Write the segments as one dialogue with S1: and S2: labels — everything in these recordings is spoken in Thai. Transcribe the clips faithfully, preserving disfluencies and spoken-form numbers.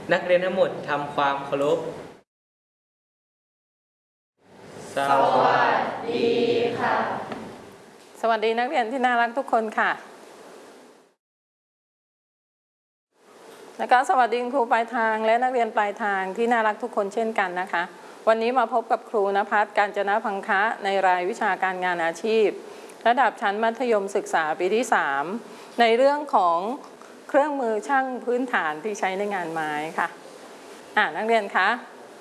S1: นักเรียนทั้งหมดทำความเคารพสวัสดีค่ะ
S2: สวัสดีนักเรียนที่น่ารักทุกคนค่ะแล้วก็สวัสดีครูปลายทางและนักเรียนปลายทางที่น่ารักทุกคนเช่นกันนะคะวันนี้มาพบกับครูณภัส กาญจนพังคะในรายวิชาการงานอาชีพระดับชั้นมัธยมศึกษาปีที่สามในเรื่องของเครื่องมือช่างพื้นฐานที่ใช้ในงานไม้ค่ะอ่านักเรียนคะ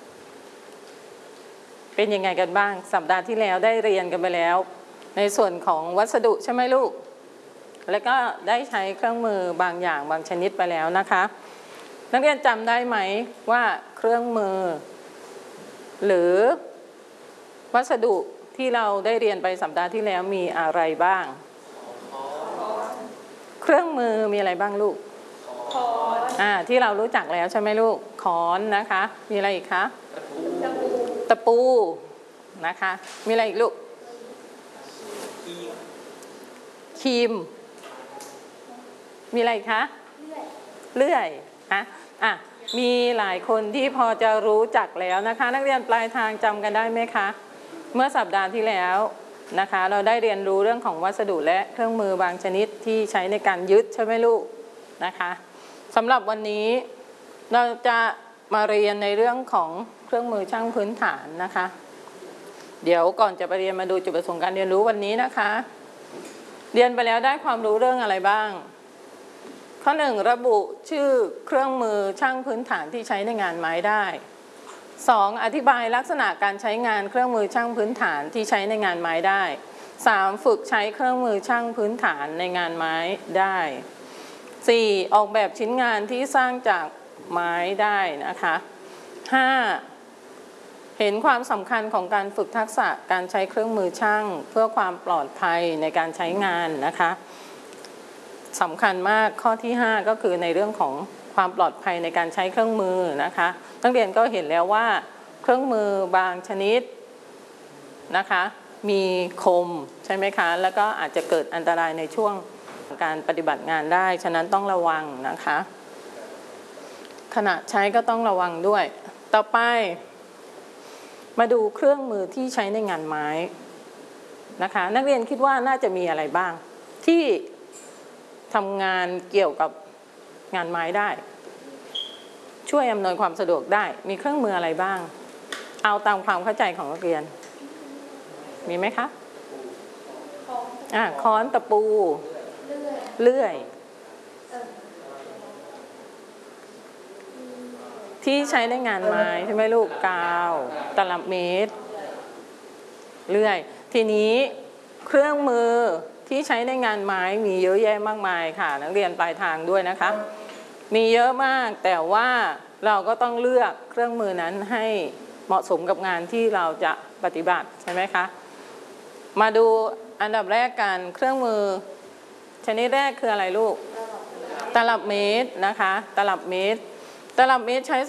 S2: เป็นยังไงกันบ้างสัปดาห์ที่แล้วได้เรียนกันไปแล้วในส่วนของวัสดุใช่ไหมลูกแล้วก็ได้ใช้เครื่องมือบางอย่างบางชนิดไปแล้วนะคะนักเรียนจำได้ไหมว่าเครื่องมือหรือวัสดุที่เราได้เรียนไปสัปดาห์ที่แล้วมีอะไรบ้างเครื่องมือมีอะไรบ้างลูกค้อนอ่าที่เรารู้จักแล้วใช่ไหมลูกค้อนนะคะมีอะไรอีกคะตะปูตะปูนะคะมีอะไรอีกลูกครีมมีอะไรคะเลื่อยอะอ่ะมีหลายคนที่พอจะรู้จักแล้วนะคะนักเรียนปลายทางจำกันได้ไหมคะเมื่อสัปดาห์ที่แล้วนะคะเราได้เรียนรู้เรื่องของวัสดุและเครื่องมือบางชนิดที่ใช้ในการยึดใช่ไหมลูกนะคะสำหรับวันนี้เราจะมาเรียนในเรื่องของเครื่องมือช่างพื้นฐานนะคะเดี๋ยวก่อนจะไปเรียนมาดูจุดประสงค์การเรียนรู้วันนี้นะคะเรียนไปแล้วได้ความรู้เรื่องอะไรบ้างข้อหนึ่งระบุชื่อเครื่องมือช่างพื้นฐานที่ใช้ในงานไม้ได้สองอธิบายลักษณะการใช้งานเครื่องมือช่างพื้นฐานที่ใช้ในงานไม้ได้สามฝึกใช้เครื่องมือช่างพื้นฐานในงานไม้ได้สี่ออกแบบชิ้นงานที่สร้างจากไม้ได้นะคะห้าเห็นความสำคัญของการฝึกทักษะการใช้เครื่องมือช่างเพื่อความปลอดภัยในการใช้งานนะคะสำคัญมากข้อที่ห้าก็คือในเรื่องของความปลอดภัยในการใช้เครื่องมือนะคะนักเรียนก็เห็นแล้วว่าเครื่องมือบางชนิดนะคะมีคมใช่ไหมคะแล้วก็อาจจะเกิดอันตรายในช่วงการปฏิบัติงานได้ฉะนั้นต้องระวังนะคะขณะใช้ก็ต้องระวังด้วยต่อไปมาดูเครื่องมือที่ใช้ในงานไม้นะคะนักเรียนคิดว่าน่าจะมีอะไรบ้างที่ทำงานเกี่ยวกับงานไม้ได้ช่วยอำนวยความสะดวกได้มีเครื่องมืออะไรบ้างเอาตามความเข้าใจของนักเรียนมีไหมคะอ่ะค้อนตะปูเลื่อยที่ใช้ในงานไม้ใช่ไหมลูกกาวตลับเมตรเลื่อยทีนี้เครื่องมือที่ใช้ในงานไม้มีเยอะแยะมากมายค่ะนักเรียนปลายทางด้วยนะคะมีเยอะมากแต่ว่าเราก็ต้องเลือกเครื่องมือนั้นให้เหมาะสมกับงานที่เราจะปฏิบัติใช่ไหมคะมาดูอันดับแรกกันเครื่องมือชนิดแรกคืออะไรลูกตลับเมตรนะคะตลับเมตรตลับเมตรใช้